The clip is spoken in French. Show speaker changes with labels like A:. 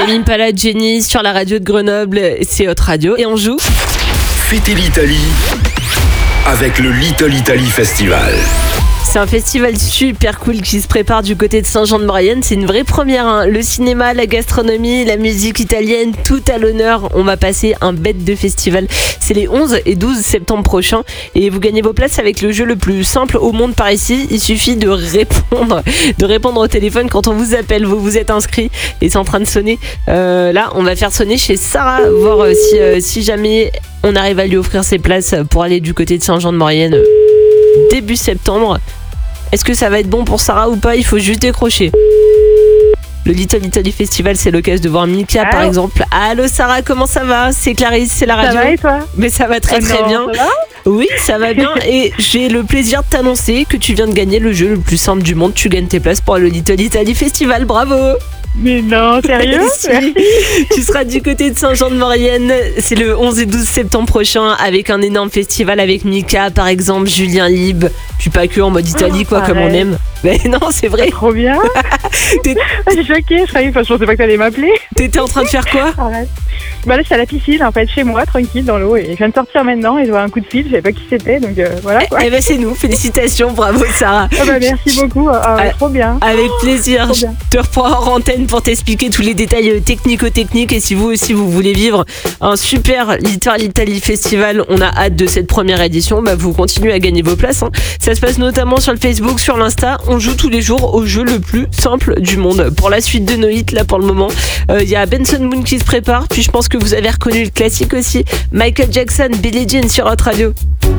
A: Tame Impala, Jenny sur la radio de Grenoble, c'est Hot Radio et on joue.
B: Fêtez l'Italie avec le Little Italy Festival.
A: C'est un festival super cool qui se prépare du côté de Saint-Jean-de-Maurienne. C'est une vraie première, hein. Le cinéma, la gastronomie, la musique italienne, tout à l'honneur. On va passer un bête de festival. C'est les 11 et 12 septembre prochains. Et vous gagnez vos places avec le jeu le plus simple au monde par ici. Il suffit de répondre au téléphone quand on vous appelle. Vous vous êtes inscrit et c'est en train de sonner. Là, on va faire sonner chez Sarah, voir si jamais on arrive à lui offrir ses places pour aller du côté de Saint-Jean-de-Maurienne début septembre. Est-ce que ça va être bon pour Sarah ou pas? Il faut juste décrocher. Le Little Italy Festival, c'est l'occasion de voir Mika par exemple. Allô Sarah, comment ça va? C'est Clarisse, c'est la radio.
C: Ça va et toi?
A: Mais ça va très bien.
C: Ça va?
A: Oui, ça va bien. Et j'ai le plaisir de t'annoncer que tu viens de gagner le jeu le plus simple du monde. Tu gagnes tes places pour le Little Italy Festival. Bravo!
C: Mais non, sérieux?
A: Tu seras du côté de Saint-Jean-de-Maurienne. C'est le 11 et 12 septembre prochain avec un énorme festival avec Mika par exemple, Julien Lib. Puis pas que en mode Italie quoi, comme on aime. Mais non, c'est vrai.
C: Trop bien. Je suis choquée, je pensais pas que t'allais m'appeler.
A: T'étais en train de faire quoi?
C: Arrête. Bah là, je suis à la piscine en fait, chez moi, tranquille dans l'eau. Et je viens de sortir maintenant et je vois un coup de fil, je savais pas qui c'était, donc voilà quoi.
A: Eh ben c'est nous, félicitations, bravo Sarah.
C: Ah bah merci beaucoup, trop bien.
A: Avec plaisir,
C: Trop
A: je
C: bien.
A: te reprends en antenne pour t'expliquer tous les détails technico-techniques. Et si vous aussi vous voulez vivre un super Little Italy Festival, on a hâte de cette première édition, bah vous continuez à gagner vos places, hein. Ça se passe notamment sur le Facebook, sur l'Insta. On joue tous les jours au jeu le plus simple du monde. Pour la suite de nos hits, là pour le moment, il y a Benson Moon qui se prépare. Puis je pense que vous avez reconnu le classique aussi, Michael Jackson, Billie Jean sur Hot Radio.